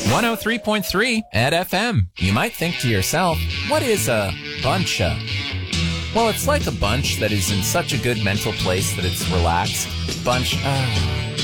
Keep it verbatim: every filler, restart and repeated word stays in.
one oh three point three at F M. You might think to yourself, what is a buncha? Well, it's like a bunch that is in such a good mental place that it's relaxed. Bunch, ah.